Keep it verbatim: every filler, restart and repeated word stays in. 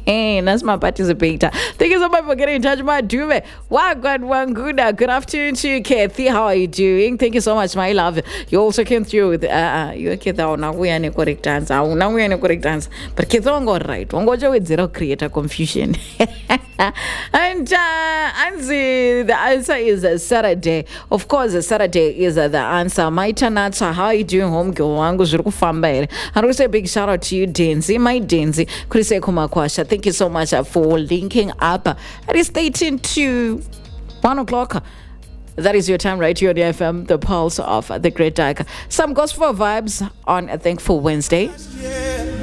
That's my participator. Thank you so much for getting in touch, my dude. Wagwan Wanguda. Good afternoon to you, Kathy. How are you doing? Thank you so much, my love. You also came through with uh, you Kathy. Now we are correct answer. Now we are correct answer. But Kathy won't go right. Won't go with zero creator confusion. And uh, Anzi, the answer is uh, Saturday. Of course, uh, Saturday is uh, the answer. My Tanata, how are you doing? Home go wangu zuru kufamba. And we say big shout out to you, Denzi, my Denzi. Krise Kumakwasha. Thank you so much uh, for linking up. It is eighteen to one o'clock. That is your time right here on the F M, the pulse of the Great Dark. Some gospel vibes on a Thankful Wednesday.